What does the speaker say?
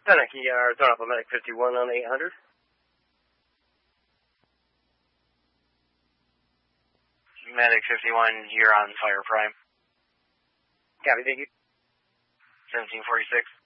Panicky, turn up a Medic 51 on 800. Medic 51, you're on Fire Prime. Copy, thank you. 1746.